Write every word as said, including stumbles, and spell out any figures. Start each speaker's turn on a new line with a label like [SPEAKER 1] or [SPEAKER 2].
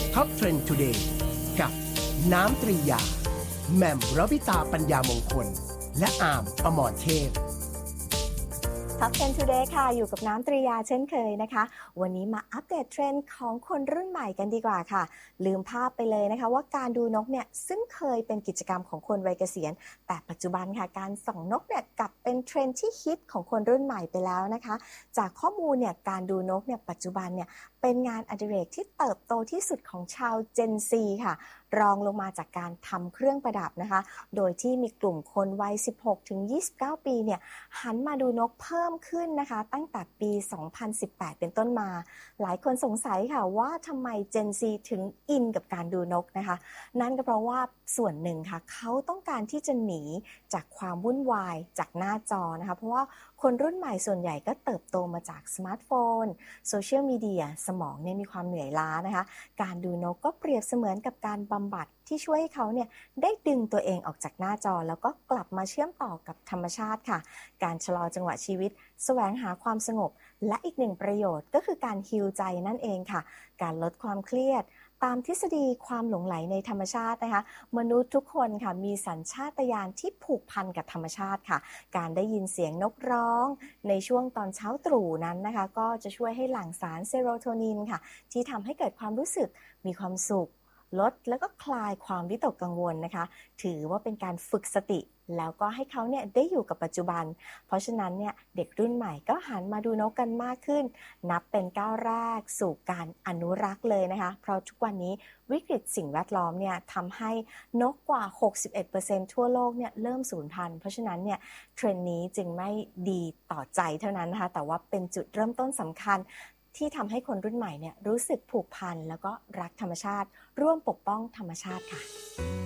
[SPEAKER 1] Top Trend Today กับน้ำตรียาแหม่มรวิตาปัญญามงคลและอามอมรเทพ
[SPEAKER 2] Top Trend Today ค่ะอยู่กับน้ำตรียาเช่นเคยนะคะวันนี้มาอัปเดตเทรนด์ของคนรุ่นใหม่กันดีกว่าค่ะลืมภาพไปเลยนะคะว่าการดูนกเนี่ยซึ่งเคยเป็นกิจกรรมของคนวัยเกษียณแต่ปัจจุบันค่ะการส่องนกเนี่ยกลับเป็นเทรนด์ที่ฮิตของคนรุ่นใหม่ไปแล้วนะคะจากข้อมูลเนี่ยการดูนกเนี่ยปัจจุบันเนี่ยเป็นงานอดิเรกที่เติบโตที่สุดของชาว Gen ซี ค่ะรองลงมาจากการทำเครื่องประดับนะคะโดยที่มีกลุ่มคนวัย สิบหกถึงยี่สิบเก้า ปีเนี่ยหันมาดูนกเพิ่มขึ้นนะคะตั้งแต่ปี สองพันสิบแปด เป็นต้นมาหลายคนสงสัยค่ะว่าทำไม Gen ซี ถึงอินกับการดูนกนะคะนั่นก็เพราะว่าส่วนหนึ่งค่ะเขาต้องการที่จะหนีจากความวุ่นวายจากหน้าจอนะคะเพราะว่าคนรุ่นใหม่ส่วนใหญ่ก็เติบโตมาจากสมาร์ทโฟนโซเชียลมีเดียสมองเนี่ยมีความเหนื่อยล้านะคะการดูนกก็เปรียบเสมือนกับการบำบัดที่ช่วยให้เขาเนี่ยได้ดึงตัวเองออกจากหน้าจอแล้วก็กลับมาเชื่อมต่อกับธรรมชาติค่ะการชะลอจังหวะชีวิตแสวงหาความสงบและอีกหนึ่งประโยชน์ก็คือการฮีลใจนั่นเองค่ะการลดความเครียดตามทฤษฎีความหลงใหลในธรรมชาตินะคะมนุษย์ทุกคนค่ะมีสัญชาตญาณที่ผูกพันกับธรรมชาติค่ะการได้ยินเสียงนกร้องในช่วงตอนเช้าตรู่นั้นนะคะก็จะช่วยให้หลั่งสารเซโรโทนินค่ะที่ทำให้เกิดความรู้สึกมีความสุขลดแล้วก็คลายความวิตกกังวลนะคะถือว่าเป็นการฝึกสติแล้วก็ให้เขาเนี่ยได้อยู่กับปัจจุบันเพราะฉะนั้นเนี่ยเด็กรุ่นใหม่ก็หันมาดูนกกันมากขึ้นนับเป็นก้าวแรกสู่การอนุรักษ์เลยนะคะเพราะทุกวันนี้วิกฤตสิ่งแวดล้อมเนี่ยทำให้นกกว่า หกสิบเอ็ดเปอร์เซ็นต์ ทั่วโลกเนี่ยเริ่มสูญพันธุ์เพราะฉะนั้นเนี่ยเทรนด์นี้จึงไม่ดีต่อใจเท่านั้นนะคะแต่ว่าเป็นจุดเริ่มต้นสำคัญที่ทำให้คนรุ่นใหม่เนี่ยรู้สึกผูกพันแล้วก็รักธรรมชาติร่วมปกป้องธรรมชาติค่ะ